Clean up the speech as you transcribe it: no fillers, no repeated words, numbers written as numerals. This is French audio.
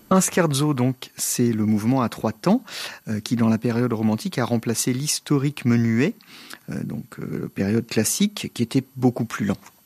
Un scherzo, donc, c'est le mouvement à 3 temps qui, dans la période romantique, a remplacé l'historique menuet, période classique, qui était beaucoup plus lent.